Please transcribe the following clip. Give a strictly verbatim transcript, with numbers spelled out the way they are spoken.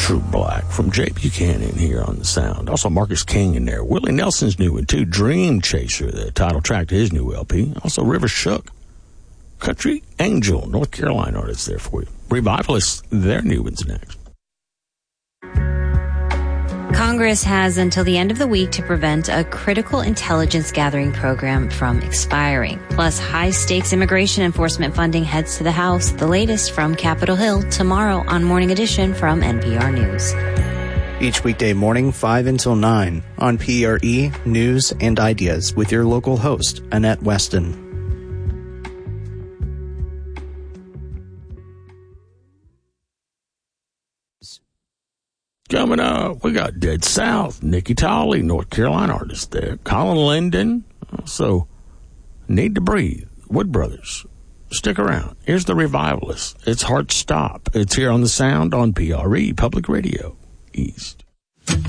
True Black from Jay Buchanan here on The Sound. Also Marcus King in there. Willie Nelson's new one too. Dream Chaser, the title track to his new L P. Also River Shook. Country Angel, North Carolina artist there for you. Revivalists, their new one's next. Congress has until the end of the week to prevent a critical intelligence gathering program from expiring. Plus, high-stakes immigration enforcement funding heads to the House. The latest from Capitol Hill tomorrow on Morning Edition from N P R News. Each weekday morning, five until nine, on P R E, News and Ideas with your local host, Annette Weston. Coming up, we got Dead South, Nikki Tolley, North Carolina artist there. Colin Linden, also Need to Breathe, Wood Brothers. Stick around. Here's the Revivalists. It's Heart Stop. It's here on The Sound on P R E, Public Radio East.